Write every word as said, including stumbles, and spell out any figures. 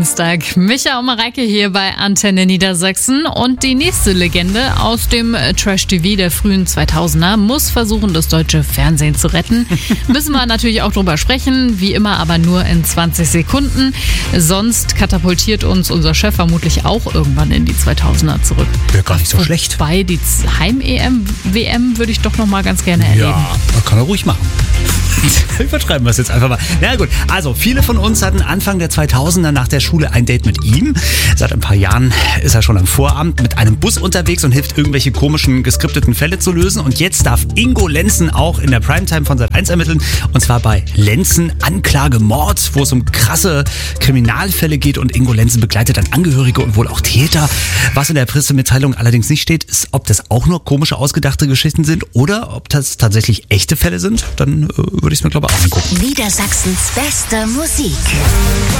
Samstag. Micha und Mareike hier bei Antenne Niedersachsen. Und die nächste Legende aus dem Trash-T V der frühen zweitausender muss versuchen, das deutsche Fernsehen zu retten. Müssen wir natürlich auch drüber sprechen, wie immer aber nur in zwanzig Sekunden. Sonst katapultiert uns unser Chef vermutlich auch irgendwann in die zweitausender zurück. Wäre gar nicht so schlecht. Bei die Heim-E M, W M würde ich doch noch mal ganz gerne erleben. Ja, kann er ruhig machen. Übertreiben wir es jetzt einfach mal. Na gut, also viele von uns hatten Anfang der zweitausender nach der Schule ein Date mit ihm. Seit ein paar Jahren ist er schon am Vorabend mit einem Bus unterwegs und hilft, irgendwelche komischen, geskripteten Fälle zu lösen. Und jetzt darf Ingo Lenzen auch in der Primetime von Sat eins ermitteln. Und zwar bei Lenzen Anklage Mord, wo es um krasse Kriminalfälle geht. Und Ingo Lenzen begleitet dann Angehörige und wohl auch Täter. Was in der Pressemitteilung allerdings nicht steht, ist, ob das auch nur komische, ausgedachte Geschichten sind oder ob das tatsächlich echte Fälle sind. Dann äh, würde ich es mir, glaube ich, auch angucken. Niedersachsens beste Musik.